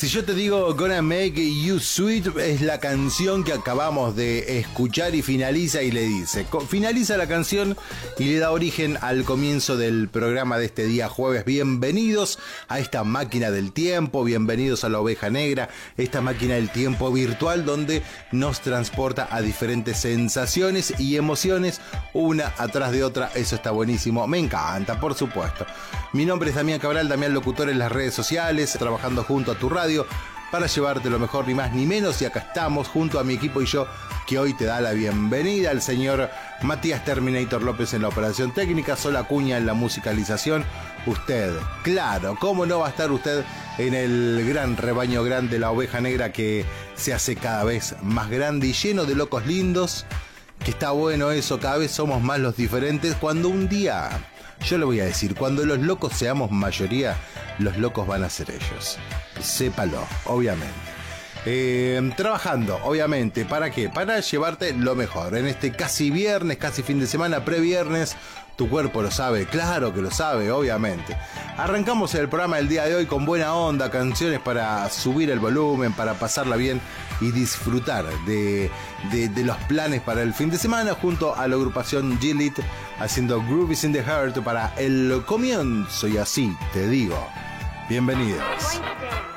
Si yo te digo Gonna Make You Sweet, es la canción que acabamos de escuchar y finaliza y le dice. Finaliza la canción y le da origen al comienzo del programa de este día jueves. Bienvenidos a esta máquina del tiempo, bienvenidos a la Oveja Negra, esta máquina del tiempo virtual donde nos transporta a diferentes sensaciones y emociones, una atrás de otra. Eso está buenísimo, me encanta, por supuesto. Mi nombre es Damián Cabral, Damián Locutor en las redes sociales, trabajando junto a tu radio para llevarte lo mejor, ni más ni menos, y acá estamos junto a mi equipo y yo, que hoy te da la bienvenida, el señor Matías Terminator López en la operación técnica, Sola Cuña en la musicalización. Usted, claro, ¿cómo no va a estar usted en el gran rebaño grande, la Oveja Negra, que se hace cada vez más grande y lleno de locos lindos? Que está bueno eso, cada vez somos más los diferentes. Cuando un día, yo le voy a decir, cuando los locos seamos mayoría, los locos van a ser ellos. Sépalo, obviamente. Trabajando, obviamente, ¿para qué? Para llevarte lo mejor. En este casi viernes, casi fin de semana, previernes, tu cuerpo lo sabe, claro que lo sabe, obviamente. Arrancamos el programa del día de hoy con buena onda, canciones para subir el volumen, para pasarla bien y disfrutar de los planes para el fin de semana, junto a la agrupación Gilit, haciendo Groovies in the Heart para el comienzo, y así te digo, bienvenidos.